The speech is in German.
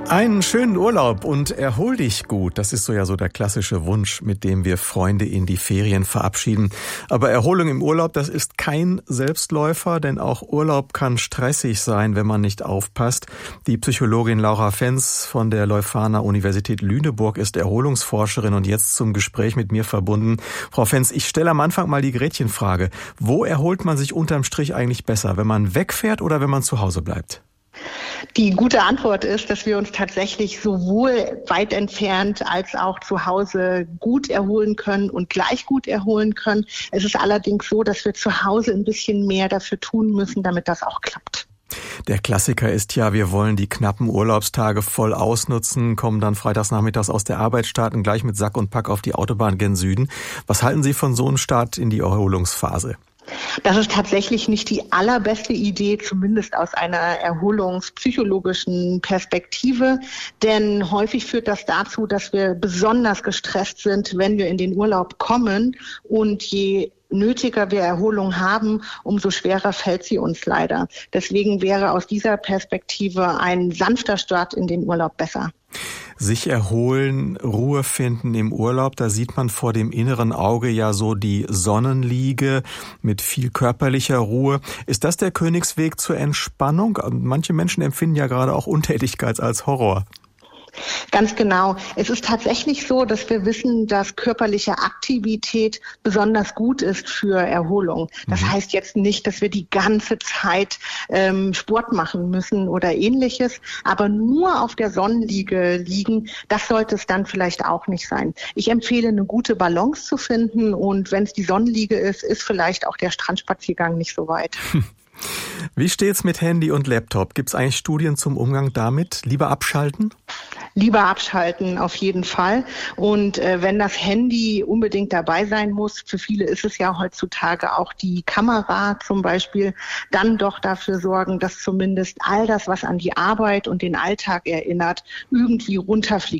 Einen schönen Urlaub und erhol dich gut. Das ist so der klassische Wunsch, mit dem wir Freunde in die Ferien verabschieden. Aber Erholung im Urlaub, das ist kein Selbstläufer, denn auch Urlaub kann stressig sein, wenn man nicht aufpasst. Die Psychologin Laura Fenz von der Leuphana Universität Lüneburg ist Erholungsforscherin und jetzt zum Gespräch mit mir verbunden. Frau Fenz, ich stelle am Anfang mal die Gretchenfrage. Wo erholt man sich unterm Strich eigentlich besser, wenn man wegfährt oder wenn man zu Hause bleibt? Die gute Antwort ist, dass wir uns tatsächlich sowohl weit entfernt als auch zu Hause gut erholen können und gleich gut erholen können. Es ist allerdings so, dass wir zu Hause ein bisschen mehr dafür tun müssen, damit das auch klappt. Der Klassiker ist ja, wir wollen die knappen Urlaubstage voll ausnutzen, kommen dann freitags nachmittags aus der Arbeit, starten gleich mit Sack und Pack auf die Autobahn gen Süden. Was halten Sie von so einem Start in die Erholungsphase? Das ist tatsächlich nicht die allerbeste Idee, zumindest aus einer erholungspsychologischen Perspektive. Denn häufig führt das dazu, dass wir besonders gestresst sind, wenn wir in den Urlaub kommen. Und je nötiger wir Erholung haben, umso schwerer fällt sie uns leider. Deswegen wäre aus dieser Perspektive ein sanfter Start in den Urlaub besser. Sich erholen, Ruhe finden im Urlaub, da sieht man vor dem inneren Auge ja so die Sonnenliege mit viel körperlicher Ruhe. Ist das der Königsweg zur Entspannung? Manche Menschen empfinden ja gerade auch Untätigkeit als Horror. Ganz genau. Es ist tatsächlich so, dass wir wissen, dass körperliche Aktivität besonders gut ist für Erholung. Das heißt jetzt nicht, dass wir die ganze Zeit Sport machen müssen oder Ähnliches, aber nur auf der Sonnenliege liegen, das sollte es dann vielleicht auch nicht sein. Ich empfehle, eine gute Balance zu finden und wenn es die Sonnenliege ist, ist vielleicht auch der Strandspaziergang nicht so weit. Wie steht's mit Handy und Laptop? Gibt's eigentlich Studien zum Umgang damit? Lieber abschalten? Lieber abschalten, auf jeden Fall. Und wenn das Handy unbedingt dabei sein muss, für viele ist es ja heutzutage auch die Kamera zum Beispiel, dann doch dafür sorgen, dass zumindest all das, was an die Arbeit und den Alltag erinnert, irgendwie runterfliegt.